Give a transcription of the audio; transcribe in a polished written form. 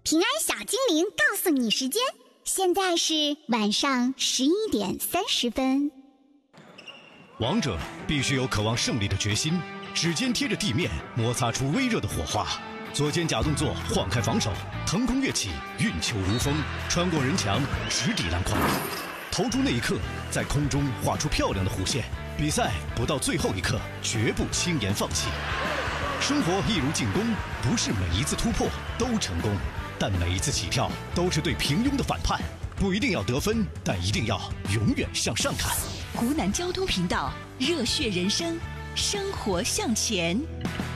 平安小精灵告诉你时间，现在是晚上11:30。 王者必须有渴望胜利的决心，指尖贴着地面，摩擦出微热的火花。左肩假动作晃开防守，腾空跃起，运球如风，穿过人墙，直抵篮筐。投出那一刻，在空中画出漂亮的弧线。比赛不到最后一刻，绝不轻言放弃。生活一如进攻，不是每一次突破都成功，但每一次起跳都是对平庸的反叛。不一定要得分，但一定要永远向上看。 湖南交通频道，热血人生，生活向前。